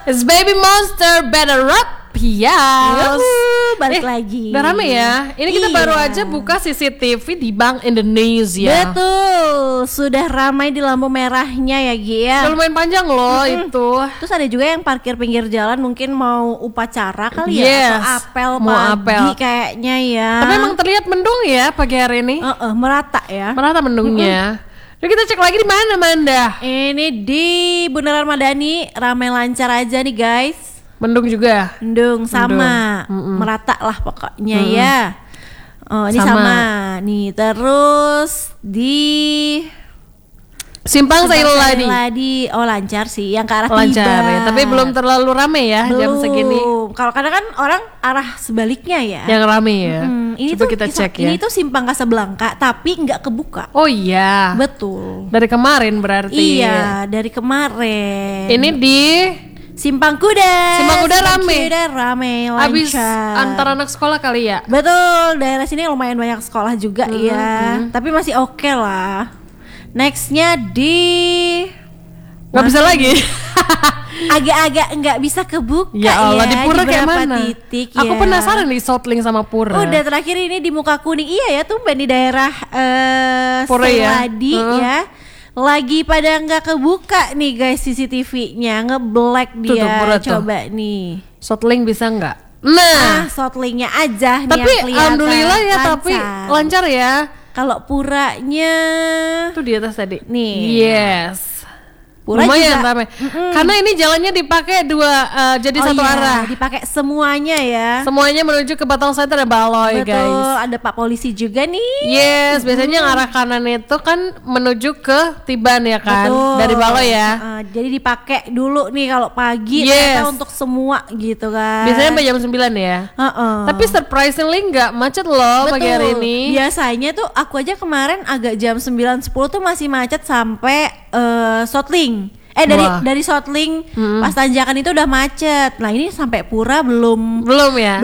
It's Baby Monster Better Up. Yes. Balik lagi. Udah rame ya. Ini kita baru aja buka CCTV di Bank Indonesia. Betul. Sudah ramai di lampu merahnya ya Gi ya. Udah lumayan panjang loh itu. Terus ada juga yang parkir pinggir jalan mungkin mau upacara kali Yes. ya, atau apel Mau pagi apel. kayaknya ya. Tapi emang terlihat mendung ya pagi hari ini. Merata ya. Merata mendungnya. Yuk kita cek lagi di mana Manda. Ini di Bundaran Madani ramai lancar aja nih guys. Mendung juga. Mendung sama, merata lah pokoknya ya. Oh ini sama. Nih terus di Simpang Sayiladi. Oh lancar sih, yang ke arah Lancar Tiban. ya, tapi belum terlalu rame ya jam segini. Kalau kadang kan orang arah sebaliknya ya. Yang rame ya. Ini Coba tuh kita cek ya. Ini tuh Simpang Kasablanka tapi nggak kebuka. Oh iya. Betul. Dari kemarin berarti. Iya, dari kemarin. Ini di Simpang Kuda. Simpang Kuda rame. Lancar. Habis antar anak sekolah kali ya. Betul, daerah sini lumayan banyak sekolah juga ya. Tapi masih oke lah. Nextnya di Nggak bisa lagi. agak-agak nggak bisa kebuka Ya Allah, di Pura kayak beberapa mana? titik Aku ya. penasaran di Soutling sama Pura. Udah terakhir ini di Muka Kuning. Iya ya, tuh di daerah Pura ya? Sayiladi ya. Lagi pada nggak kebuka nih guys CCTV-nya, nge-black Tuh, dia. Pura tuh. Coba nih. Soutling bisa nggak? Nah, Sotlingnya aja nih tapi yang kelihatan alhamdulillah ya, lancar. tapi lancar ya. Kalau Puranya Tuh di atas tadi. nih. Yes. Pura Lumayan juga, ramai. Karena ini jalannya dipakai jadi satu arah. dipakai semuanya ya. Semuanya menuju ke Batang Center dan Baloi, Betul, guys. ada Pak Polisi juga nih. Yes, biasanya yang arah kanan itu kan menuju ke Tiban ya kan, Betul. dari Baloi ya. Jadi dipakai dulu nih kalau pagi Yes. ternyata untuk semua gitu kan. Biasanya sampai jam 9 ya. Tapi surprisingly nggak macet loh pagi hari ini. Biasanya tuh aku aja kemarin agak jam 9-10 tuh masih macet sampai Soutling. Wah. Dari Soutling pas tanjakan itu udah macet. Nah ini sampai Pura belum ya.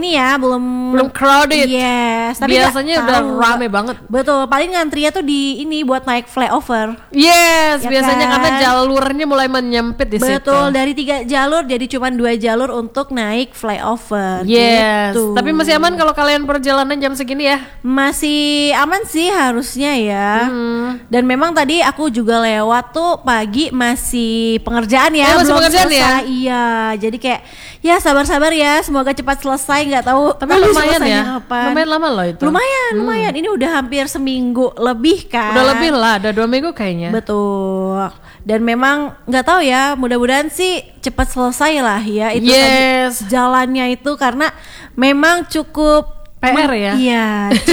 belum Crowded. Yes, tapi Biasanya nggak udah tahu. rame banget. Betul, paling ngantrinya tuh di ini buat naik flyover. Yes, Ya biasanya kan? karena jalurnya mulai menyempit di situ. Betul, dari 3 jalur jadi cuma 2 jalur untuk naik flyover. Yes, gitu. tapi masih aman kalau kalian perjalanan jam segini ya. Masih aman sih harusnya ya. Dan memang tadi aku juga lewat tuh pagi masih pengerjaan ya, masih belum pengerjaan selesai. ya? Iya, jadi kayak ya sabar-sabar ya, semoga cepat selesai. Nggak tahu. Tapi lumayan ya. Kapan. Lumayan lama loh itu. Lumayan. Ini udah hampir seminggu lebih kan. Udah lebih lah, udah 2 minggu kayaknya. Betul. Dan memang nggak tahu ya, mudah-mudahan sih cepat selesai lah ya itu Yes. tadi jalannya itu karena memang cukup PR ya. Iya,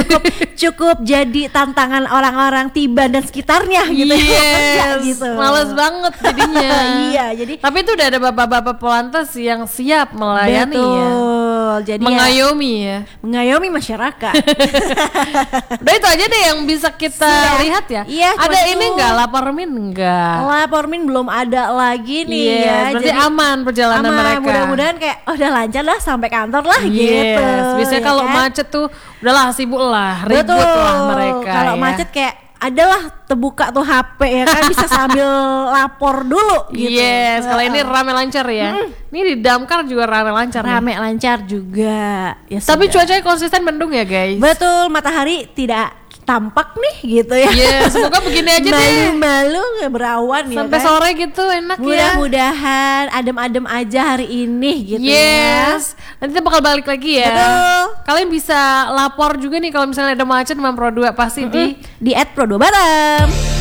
cukup jadi tantangan orang-orang Tiban dan sekitarnya gitu ya, kerja Yes, gitu. males banget jadinya. Iya, jadi Tapi itu udah ada bapak-bapak Polantas yang siap melayani ya. betul. Jadi Mengayomi ya. mengayomi masyarakat. Udah itu aja deh yang bisa kita Siap. lihat ya. Iya, Ada cuma ini itu. enggak lapormin enggak? Lapormin belum ada lagi nih Yes, ya. berarti Jadi aman perjalanan aman, mereka. mudah-mudahan kayak udah lancar lah sampai kantor lah gitu. Yes, biasanya ya kalau kan? macet tuh udahlah sibuk lah, ribut Betul. lah mereka. Kalau ya. macet kayak adalah terbuka tuh HP ya kan bisa sambil lapor dulu gitu. Yes, kalau ini rame lancar ya. Ini di Damkar juga rame lancar nih. Rame lancar juga. Ya Tapi sudah. cuacanya konsisten mendung ya guys. Betul, matahari tidak tampak nih gitu ya. Yes, semoga begini aja deh. Malu-malu nggak berawan ya Sampai kan. sore gitu enak ya. Mudah-mudahan adem-adem aja hari ini gitu ya. Yes, nanti kita bakal balik lagi ya. Betul. Kalian bisa lapor juga nih kalau misalnya ada macet 6 Pro 2 pasti di Di @pro2batam.